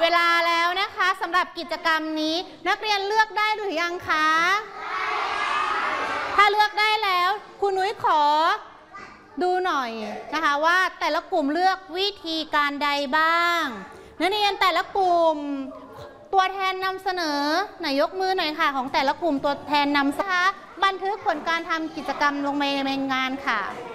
เวลาแล้วนะคะสำหรับกิจกรรมนี้นักเรียนเลือกได้หรือยังคะถ้าเลือกได้แล้วครูนุ้ยขอดูหน่อยนะคะว่าแต่ละกลุ่มเลือกวิธีการใดบ้างนักเรียนแต่ละกลุ่มตัวแทนนำเสนอไหนยกมือหน่อยค่ะของแต่ละกลุ่มตัวแทนนำนะคะบันทึกผลการทำกิจกรรมลงในงานค่ะ